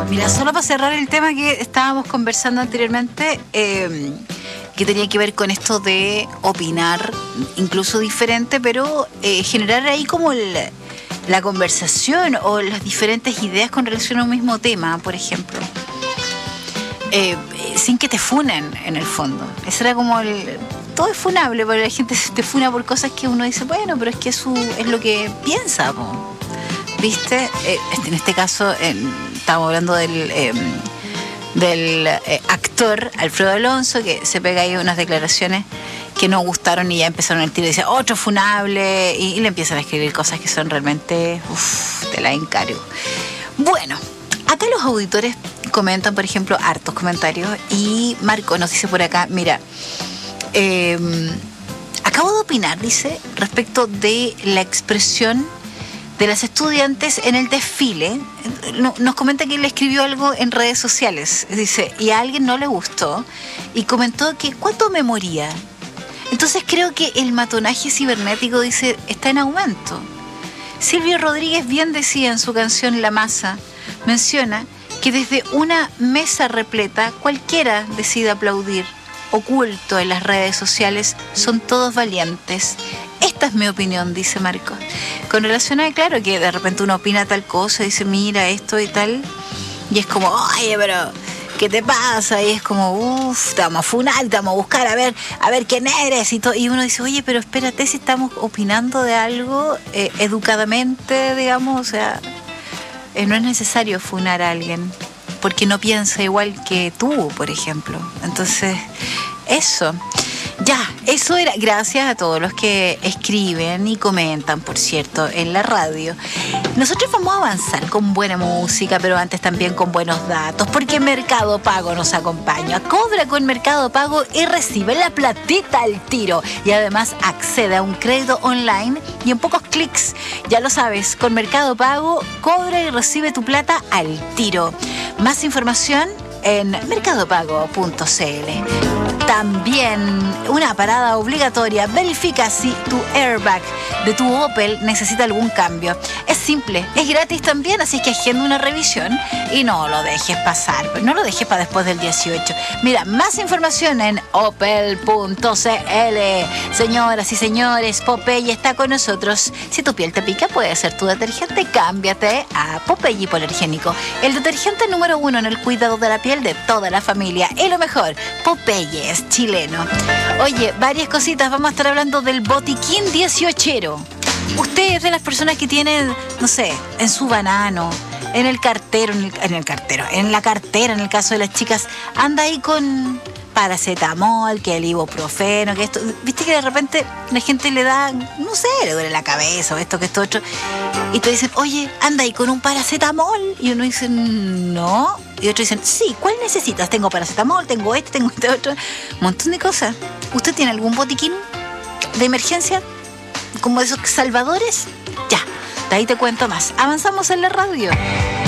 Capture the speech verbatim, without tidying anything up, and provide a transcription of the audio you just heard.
Mira, solo para cerrar el tema que estábamos conversando anteriormente, eh, que tenía que ver con esto de opinar, incluso diferente, pero eh, generar ahí como el, la conversación o las diferentes ideas con relación a un mismo tema, por ejemplo. Eh, sin que te funen, en el fondo. Eso era como el... Todo es funable, porque la gente te funa por cosas que uno dice, bueno, pero es que eso es lo que piensa, po. ¿Viste? Eh, en este caso, eh, estamos hablando del, eh, del eh, actor Alfredo Alonso, que se pega ahí unas declaraciones que no gustaron y ya empezaron el tiro y dice, otro funable, y, y le empiezan a escribir cosas que son realmente, uff, te la encargo. Bueno, acá los auditores comentan, por ejemplo, hartos comentarios, y Marco nos dice por acá, mira, eh, acabo de opinar, dice, respecto de la expresión de las estudiantes en el desfile. Nos comenta que él escribió algo en redes sociales, dice, y a alguien no le gustó, y comentó que ¿cuánto me moría? Entonces creo que el matonaje cibernético, dice, está en aumento. Silvio Rodríguez bien decía en su canción La Masa, menciona que desde una mesa repleta cualquiera decide aplaudir. Oculto en las redes sociales son todos valientes. Esta es mi opinión, dice Marco. Con relación a, claro, que de repente uno opina tal cosa, dice, mira esto y tal, y es como, oye, pero ¿qué te pasa? Y es como, uff, te vamos a funar, te vamos a buscar, a ver, a ver quién eres, y todo. Y uno dice, oye, pero espérate, si estamos opinando de algo eh, educadamente, digamos, o sea, eh, no es necesario funar a alguien porque no piensa igual que tú, por ejemplo. Entonces, eso. Ya, eso era. Gracias a todos los que escriben y comentan, por cierto, en la radio. Nosotros vamos a avanzar con buena música, pero antes también con buenos datos, porque Mercado Pago nos acompaña. Cobra con Mercado Pago y recibe la platita al tiro. Y además accede a un crédito online y en pocos clics. Ya lo sabes, con Mercado Pago, cobra y recibe tu plata al tiro. Más información en mercado pago punto c l. También una parada obligatoria. Verifica si tu airbag de tu Opel necesita algún cambio. Es simple, es gratis también, así que agenda una revisión y no lo dejes pasar. No lo dejes para después del dieciocho. Mira, más información en opel punto c l. Señoras y señores, Popeye está con nosotros. Si tu piel te pica, puede ser tu detergente. Cámbiate a Popeye Hipoalergénico, el detergente número uno en el cuidado de la piel de toda la familia. Y lo mejor, Popeye es chileno. Oye, varias cositas. Vamos a estar hablando del botiquín dieciochero. Usted es de las personas que tienen, no sé, en su banano, en el cartero, en el, en el cartero, en la cartera, en el caso de las chicas, anda ahí con paracetamol, que el ibuprofeno, que esto. Viste que de repente la gente le da, no sé, le duele la cabeza o esto, que esto, otro. Y te dicen, oye, anda ahí con un paracetamol. Y uno dice, no. Y otros dicen, sí, ¿cuál necesitas? Tengo paracetamol, tengo este, tengo este otro. Un montón de cosas. ¿Usted tiene algún botiquín de emergencia? Como esos salvadores. Ya, de ahí te cuento más. Avanzamos en la radio.